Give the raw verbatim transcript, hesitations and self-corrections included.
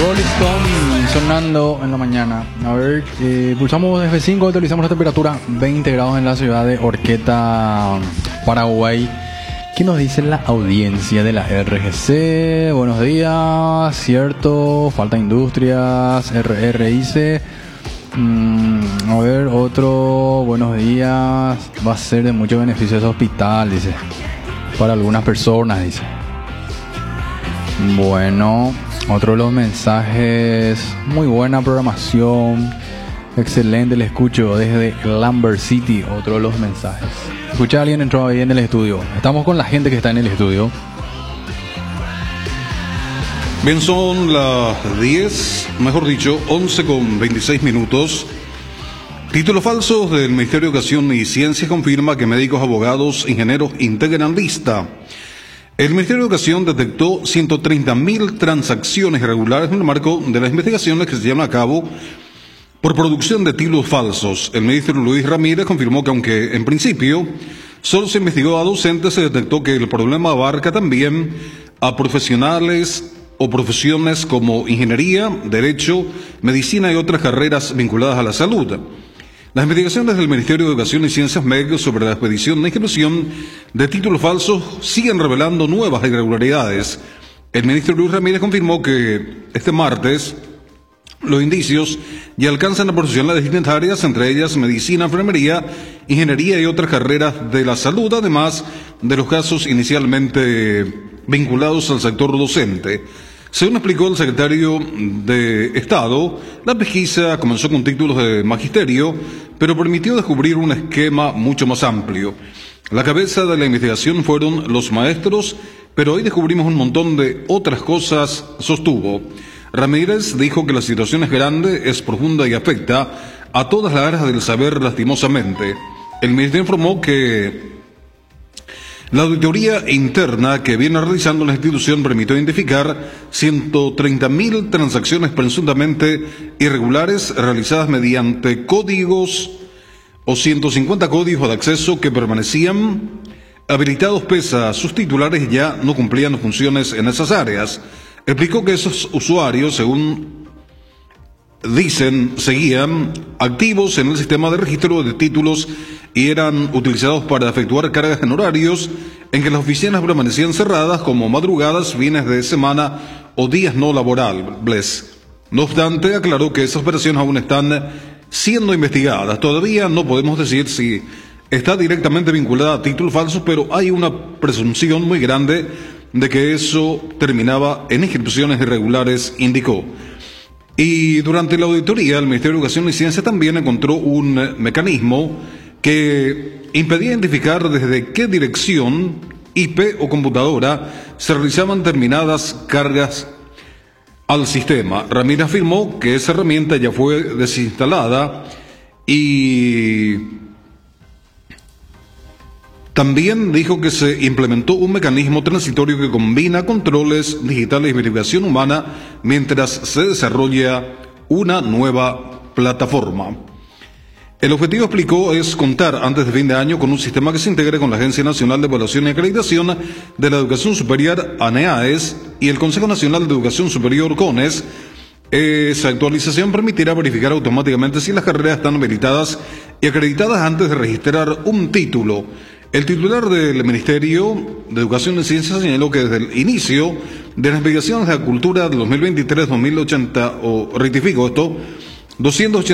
Rolling Stone sonando en la mañana. A ver, eh, pulsamos F cinco, actualizamos la temperatura, veinte grados en la ciudad de Horqueta, Paraguay. ¿Qué nos dice la audiencia de la R G C? Buenos días, cierto, falta industrias, R R dice. Mm, a ver, otro, buenos días, va a ser de mucho beneficio ese hospital, dice. Para algunas personas, dice. Bueno, otro de los mensajes, muy buena programación, excelente, le escucho desde Lambert City, otro de los mensajes. Escucha, alguien entró ahí en el estudio. Estamos con la gente que está en el estudio. Bien, son las diez, mejor dicho, once con veintiséis minutos. Títulos falsos del Ministerio de Educación y Ciencia confirma que médicos, abogados, ingenieros integran lista. El Ministerio de Educación detectó ciento treinta mil transacciones irregulares en el marco de las investigaciones que se llevan a cabo por producción de títulos falsos. El ministro Luis Ramírez confirmó que aunque en principio solo se investigó a docentes, se detectó que el problema abarca también a profesionales o profesiones como ingeniería, derecho, medicina y otras carreras vinculadas a la salud. Las investigaciones del Ministerio de Educación y Ciencias Médicas sobre la expedición e inscripción de títulos falsos siguen revelando nuevas irregularidades. El ministro Luis Ramírez confirmó que este martes los indicios ya alcanzan a profesionales de distintas áreas, entre ellas medicina, enfermería, ingeniería y otras carreras de la salud, además de los casos inicialmente vinculados al sector docente. Según explicó el secretario de Estado, la pesquisa comenzó con títulos de magisterio, pero permitió descubrir un esquema mucho más amplio. La cabeza de la investigación fueron los maestros, pero hoy descubrimos un montón de otras cosas, sostuvo. Ramírez dijo que la situación es grande, es profunda y afecta a todas las áreas del saber lastimosamente. El ministerio informó que la auditoría interna que viene realizando la institución permitió identificar ciento treinta mil transacciones presuntamente irregulares realizadas mediante códigos o ciento cincuenta códigos de acceso que permanecían habilitados pese a sus titulares ya no cumplían funciones en esas áreas. Explicó que esos usuarios, según dicen, seguían activos en el sistema de registro de títulos y eran utilizados para efectuar cargas en horarios en que las oficinas permanecían cerradas, como madrugadas, fines de semana o días no laborables. No obstante, aclaró que esas operaciones aún están siendo investigadas. Todavía no podemos decir si está directamente vinculada a títulos falsos, pero hay una presunción muy grande de que eso terminaba en inscripciones irregulares, indicó. Y durante la auditoría, el Ministerio de Educación y Ciencia también encontró un mecanismo que impedía identificar desde qué dirección, I P o computadora se realizaban determinadas cargas al sistema. Ramírez afirmó que esa herramienta ya fue desinstalada y también dijo que se implementó un mecanismo transitorio que combina controles digitales y verificación humana mientras se desarrolla una nueva plataforma. El objetivo, explicó, es contar antes de fin de año con un sistema que se integre con la Agencia Nacional de Evaluación y Acreditación de la Educación Superior, ANEAES, y el Consejo Nacional de Educación Superior, CONES. Esa actualización permitirá verificar automáticamente si las carreras están habilitadas y acreditadas antes de registrar un título. El titular del Ministerio de Educación y Ciencia señaló que desde el inicio de las investigaciones de la cultura de dos mil veintitrés dos mil ochenta, o rectifico esto, doscientos ochenta